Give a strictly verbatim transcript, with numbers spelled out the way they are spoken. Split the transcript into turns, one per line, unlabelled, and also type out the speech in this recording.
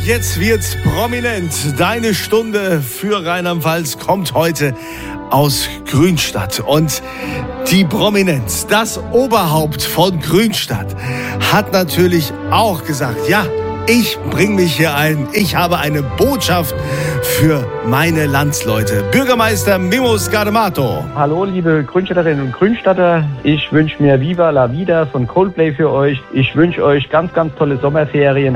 jetzt wird's prominent. Deine Stunde für Rheinland-Pfalz kommt heute aus Grünstadt. Und die Prominenz, das Oberhaupt von Grünstadt, hat natürlich auch gesagt, ja, ich bringe mich hier ein. Ich habe eine Botschaft für meine Landsleute. Bürgermeister Mimmo Scadamato.
Hallo, liebe Grünstädterinnen und Grünstadter. Ich wünsche mir Viva la Vida von Coldplay für euch. Ich wünsche euch ganz, ganz tolle Sommerferien.